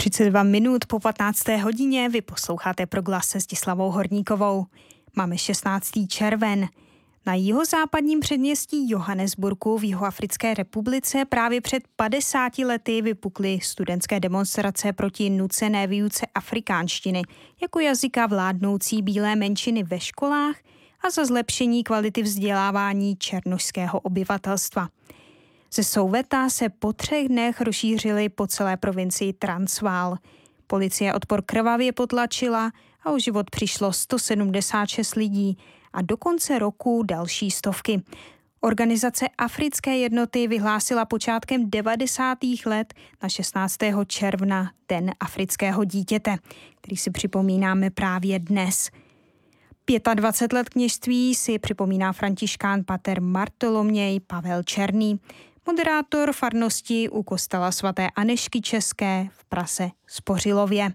32 minut po 15. hodině vy posloucháte Proglas se Zdislavou Horníkovou. Máme 16. červen. Na jihozápadním předměstí Johannesburgu v Jihoafrické republice právě před 50 lety vypukly studentské demonstrace proti nucené výuce afrikánštiny jako jazyka vládnoucí bílé menšiny ve školách a za zlepšení kvality vzdělávání černošského obyvatelstva. Ze Souveta se po 3 dnech rozšířily po celé provincii Transvaal. Policie odpor krvavě potlačila a o život přišlo 176 lidí a do konce roku další stovky. Organizace Africké jednoty vyhlásila počátkem 90. let na 16. června Den afrického dítěte, který si připomínáme právě dnes. 25 let kněžství si připomíná františkán pater Bartoloměj Pavel Černý, moderátor farnosti u kostela svaté Anežky České v Prase Spořilově.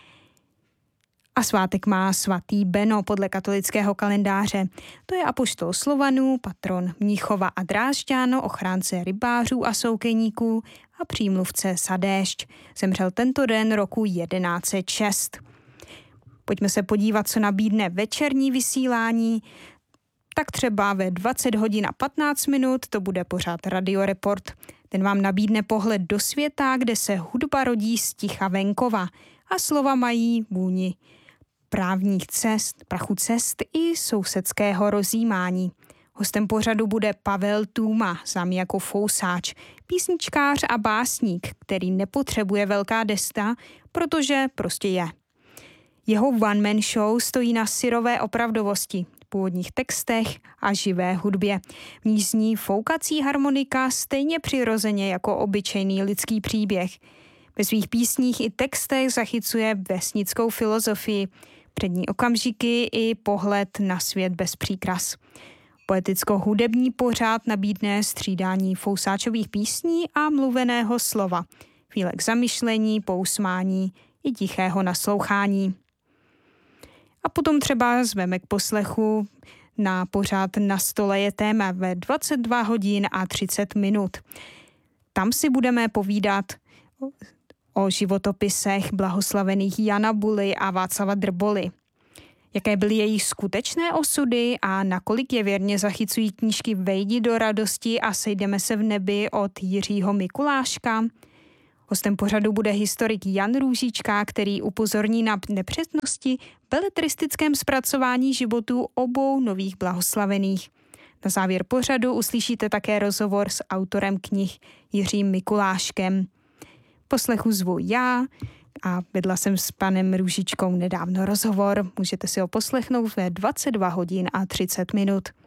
A svátek má svatý Beno podle katolického kalendáře. To je apoštol Slovanů, patron Mnichova a Drážďan, ochránce rybářů a soukeníků a přímluvce za déšť. Zemřel tento den roku 1106. Pojďme se podívat, co nabídne večerní vysílání. Tak třeba ve 20 hodin a 15 minut to bude pořád Radio Report. Ten vám nabídne pohled do světa, kde se hudba rodí z ticha venkova a slova mají vůni právních cest, prachu cest i sousedského rozjímání. Hostem pořadu bude Pavel Tůma, známý jako Fousáč, písničkář a básník, který nepotřebuje velká desta, protože prostě je. Jeho one-man show stojí na syrové opravdovosti, původních textech a živé hudbě. V ní zní foukací harmonika stejně přirozeně jako obyčejný lidský příběh. Ve svých písních i textech zachycuje vesnickou filozofii, přední okamžiky i pohled na svět bez příkras. Poeticko-hudební pořád nabídne střídání Fousáčových písní a mluveného slova, chvíle k zamyšlení, pousmání i tichého naslouchání. A potom třeba zveme k poslechu na pořád Na stole je téma ve 22 hodin a 30 minut. Tam si budeme povídat o životopisech blahoslavených Jana Buly a Václava Drboly. Jaké byly jejich skutečné osudy a nakolik je věrně zachycují knížky Vejdi do radosti a Sejdeme se v nebi od Jiřího Mikuláška. Hostem pořadu bude historik Jan Růžička, který upozorní na nepřesnosti v beletristickém zpracování životů obou nových blahoslavených. Na závěr pořadu uslyšíte také rozhovor s autorem knih Jiřím Mikuláškem. Poslechu zvu já a vedla jsem s panem Růžičkou nedávno rozhovor. Můžete si ho poslechnout ve 22 hodin a 30 minut.